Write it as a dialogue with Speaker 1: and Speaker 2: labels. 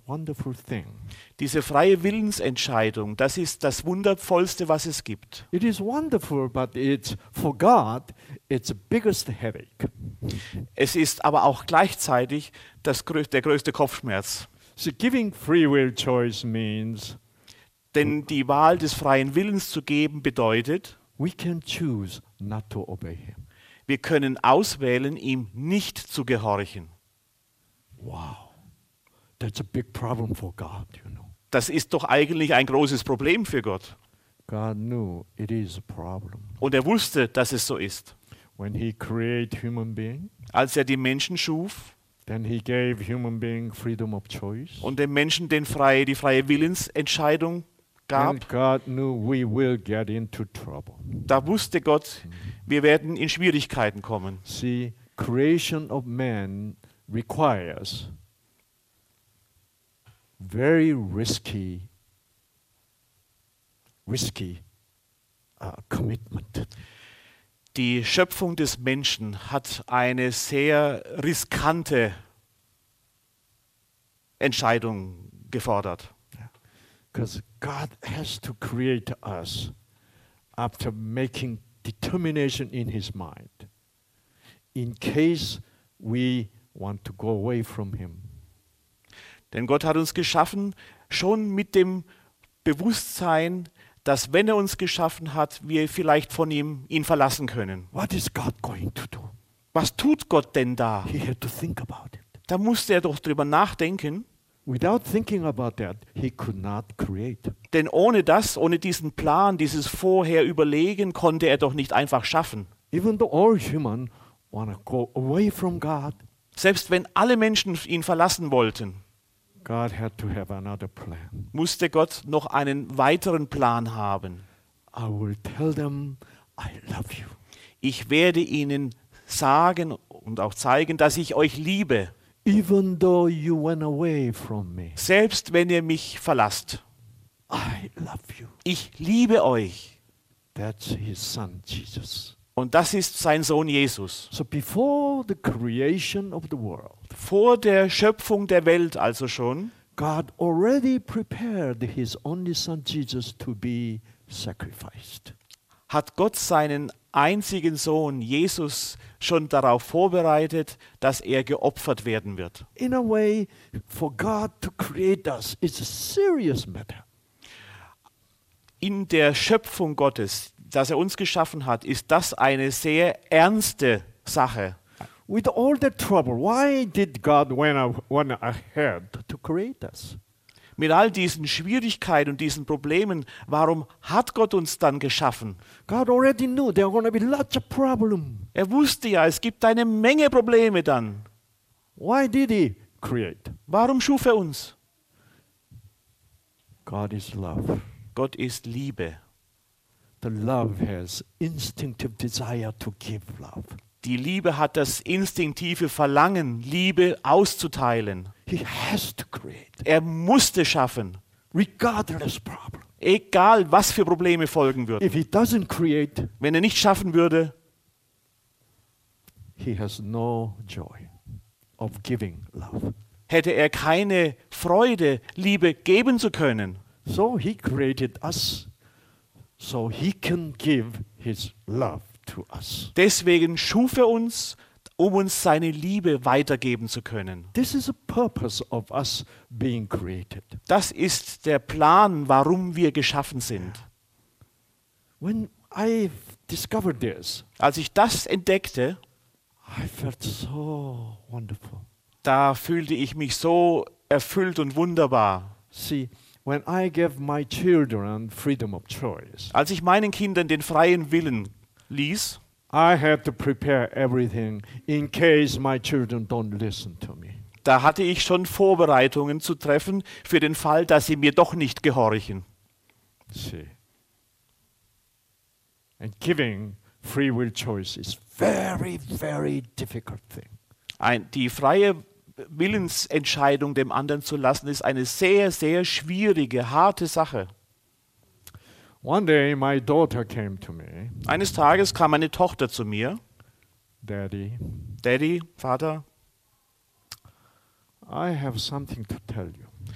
Speaker 1: wonderful thing.
Speaker 2: Diese freie Willensentscheidung, das ist das Wundervollste, was es gibt.
Speaker 1: It is wonderful, but for God, it's the biggest headache.
Speaker 2: Es ist aber auch gleichzeitig der größte Kopfschmerz.
Speaker 1: So giving free will choice means
Speaker 2: Denn die Wahl des freien Willens zu geben bedeutet,
Speaker 1: we can choose not to obey Him.
Speaker 2: wir können auswählen, ihm nicht zu gehorchen.
Speaker 1: Wow, that's a big problem for God, you know.
Speaker 2: Das ist doch eigentlich ein großes Problem für Gott.
Speaker 1: God knew it is a problem.
Speaker 2: Und er wusste, dass es so ist.
Speaker 1: When He created human being,
Speaker 2: Als er die Menschen schuf
Speaker 1: then He gave human being freedom of choice.
Speaker 2: und dem Menschen die freie Willensentscheidung gab,
Speaker 1: And God knew we will get into trouble.
Speaker 2: da wusste Gott, wir werden in Schwierigkeiten kommen.
Speaker 1: See, creation of man requires very risky commitment.
Speaker 2: Die Schöpfung des Menschen hat eine sehr riskante Entscheidung gefordert.
Speaker 1: Because God has to create us after making determination in His mind, in case we want to go away from Him.
Speaker 2: Denn Gott hat uns geschaffen, schon mit dem Bewusstsein, dass wenn er uns geschaffen hat, wir vielleicht von ihn verlassen können.
Speaker 1: What is God going to do?
Speaker 2: Was tut Gott denn da?
Speaker 1: He had to think about it.
Speaker 2: Da musste er doch drüber nachdenken.
Speaker 1: Without thinking about that, He could not create.
Speaker 2: Denn ohne diesen Plan, dieses Vorher-Überlegen, konnte er doch nicht einfach schaffen.
Speaker 1: Even though all humans want to go away from God,
Speaker 2: Selbst wenn alle Menschen ihn verlassen wollten,
Speaker 1: God had to have another plan.
Speaker 2: musste Gott noch einen weiteren Plan haben.
Speaker 1: I will tell them, I love you.
Speaker 2: Ich werde ihnen sagen und auch zeigen, dass ich euch liebe,
Speaker 1: Even though you went away from me,
Speaker 2: selbst wenn ihr mich verlasst.
Speaker 1: I love you.
Speaker 2: Ich liebe euch.
Speaker 1: That's His Son, Jesus.
Speaker 2: Und das ist sein Sohn Jesus.
Speaker 1: So before the creation of the world,
Speaker 2: Vor der Schöpfung der Welt also schon,
Speaker 1: God already prepared His only Son, Jesus, to be sacrificed.
Speaker 2: hat Gott seinen einzigen Sohn Jesus schon darauf vorbereitet, dass er geopfert werden wird.
Speaker 1: In a way, for God to create us is a serious matter.
Speaker 2: In der Schöpfung Gottes, dass er uns geschaffen hat, ist das eine sehr ernste Sache.
Speaker 1: With all that trouble, why did God went ahead to create us?
Speaker 2: Mit all diesen Schwierigkeiten und diesen Problemen, warum hat Gott uns dann geschaffen?
Speaker 1: God already knew there are going to be lots of problems.
Speaker 2: Er wusste ja, es gibt eine Menge Probleme dann.
Speaker 1: Why did He create?
Speaker 2: Warum schuf er uns?
Speaker 1: God is love.
Speaker 2: Gott ist Liebe.
Speaker 1: The love has instinctive desire to give love.
Speaker 2: Die Liebe hat das instinktive Verlangen, Liebe auszuteilen.
Speaker 1: He has to create,
Speaker 2: Er musste schaffen,
Speaker 1: regardless problem.
Speaker 2: egal was für Probleme folgen würden.
Speaker 1: If He doesn't create,
Speaker 2: Wenn er nicht schaffen würde,
Speaker 1: He has no joy of giving love.
Speaker 2: hätte er keine Freude, Liebe geben zu können.
Speaker 1: So He created us so He can give His love to us.
Speaker 2: Deswegen schuf er uns, um uns seine Liebe weitergeben zu können.
Speaker 1: This is the purpose of us being created.
Speaker 2: Das ist der Plan, warum wir geschaffen sind.
Speaker 1: When I discovered this,
Speaker 2: Als ich das entdeckte,
Speaker 1: I felt so wonderful.
Speaker 2: da fühlte ich mich so erfüllt und wunderbar.
Speaker 1: See, when I gave my children freedom of choice,
Speaker 2: Als ich meinen Kindern den freien Willen ließ,
Speaker 1: I had to prepare everything in case my children don't listen to me.
Speaker 2: da hatte ich schon Vorbereitungen zu treffen für den Fall, dass sie mir doch nicht gehorchen.
Speaker 1: See. And giving free will choice is very, very difficult thing.
Speaker 2: Die freie Willensentscheidung dem anderen zu lassen, ist eine sehr, sehr schwierige, harte Sache.
Speaker 1: One day my daughter came to me,
Speaker 2: Eines Tages kam meine Tochter zu mir.
Speaker 1: Daddy,
Speaker 2: Daddy, Vater,
Speaker 1: I have something to tell you.